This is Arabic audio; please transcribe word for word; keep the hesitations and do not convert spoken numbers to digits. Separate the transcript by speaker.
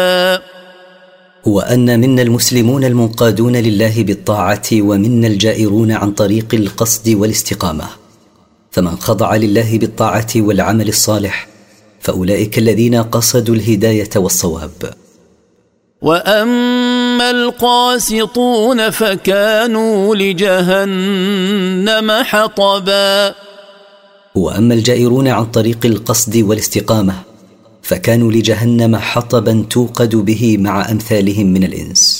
Speaker 1: هو أن منا المسلمون المنقادون لله بالطاعة، ومنا الجائرون عن طريق القصد والاستقامة. فمن خضع لله بالطاعة والعمل الصالح فأولئك الذين قصدوا الهداية والصواب.
Speaker 2: وأما القاسطون فكانوا لجهنم حطبا.
Speaker 1: وأما الجائرون عن طريق القصد والاستقامة فكانوا لجهنم حطبا توقد به مع أمثالهم من الإنس.